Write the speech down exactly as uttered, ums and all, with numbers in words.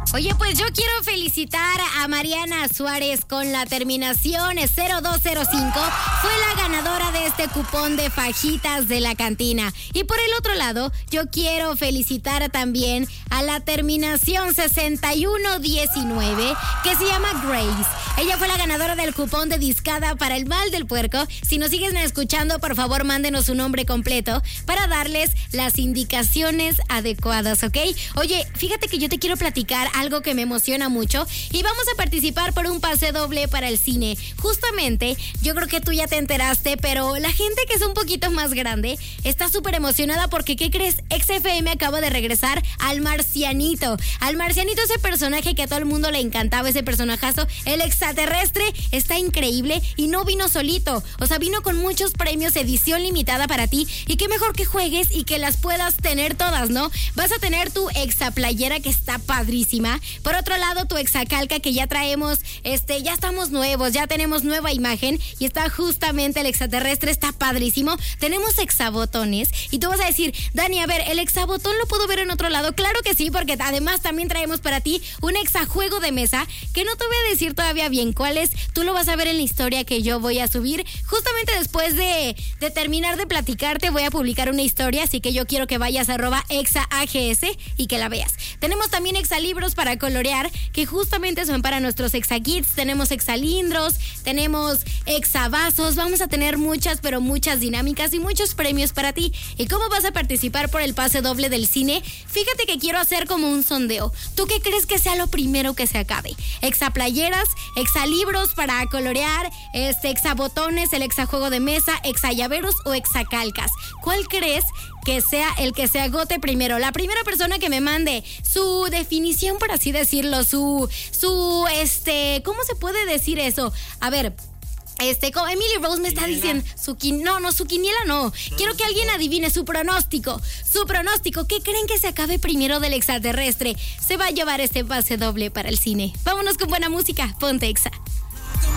Oye, pues yo quiero felicitar a Mariana Suárez con la terminación cero dos cero cinco. Fue la ganadora de este cupón de fajitas de la cantina. Y por el otro lado, yo quiero felicitar también a la terminación sesenta y uno diecinueve, que se llama Grace. Ella fue la ganadora del cupón de discada para el mal del puerco. Si nos siguen escuchando, por favor, mándenos su nombre completo para darles las indicaciones adecuadas, ¿ok? Oye, fíjate que yo te quiero platicar algo que me emociona mucho y vamos a participar por un pase doble para el cine. Justamente, yo creo que tú ya te enteraste, pero la gente que es un poquito más grande está súper emocionada porque, ¿qué crees? X F M acaba de regresar al Marcianito. Al Marcianito, ese personaje que a todo el mundo le encantaba, ese personajazo, el extraterrestre, está increíble y no vino solito. O sea, vino con muchos premios, edición limitada para ti, y qué mejor que juegues y que las puedas tener todas, ¿no? Vas a tener tu exaplayera que está padrísima. Por otro lado, tu exacalca que ya traemos, este, ya estamos nuevos, ya tenemos nueva imagen y está justamente el extraterrestre, está padrísimo. Tenemos exabotones y tú vas a decir, Dani, a ver, ¿el exabotón lo puedo ver en otro lado? Claro que sí, porque además también traemos para ti un exajuego de mesa que no te voy a decir todavía bien cuál es. Tú lo vas a ver en la historia que yo voy a subir. Justamente después de, de terminar de platicarte, voy a publicar una historia, así que yo quiero que vayas a arroba exaags y que la veas. Tenemos también exalibros para colorear, que justamente son para nuestros exakits. Tenemos exalindros, tenemos exavasos. Vamos a tener muchas, pero muchas dinámicas y muchos premios para ti. ¿Y cómo vas a participar por el pase doble del cine? Fíjate que quiero hacer como un sondeo. ¿Tú qué crees que sea lo primero que se acabe? Exaplayeras, exalibros para colorear, este, exabotones, el exajuego de mesa, exallaveros o exacalcas. ¿Cuál crees que sea el que se agote primero? La primera persona que me mande su definición, por así decirlo, su, su, este, ¿cómo se puede decir eso? A ver, Este, como Emily Rose me está diciendo, su quin, no, no, su quiniela no. Quiero que alguien adivine su pronóstico. Su pronóstico, ¿qué creen que se acabe primero del extraterrestre? Se va a llevar este pase doble para el cine. Vámonos con buena música, ponte Exa.